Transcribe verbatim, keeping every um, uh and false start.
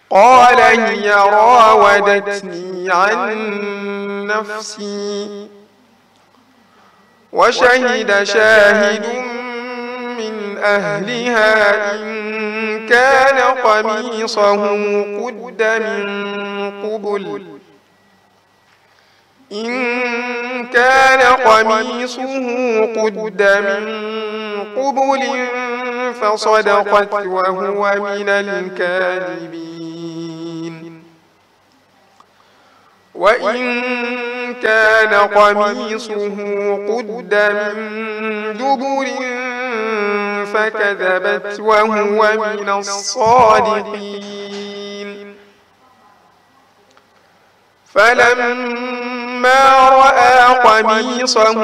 قال هي راودتني عن نفسي وشهد شاهد من أهلها إن كان قميصه قد من قبل إن كان قميصه قد من قبل فصدقت وهو من الكاذبين وإن كان قميصه قد من دبر فكذبت وهو من الصادقين فلما رأى قميصه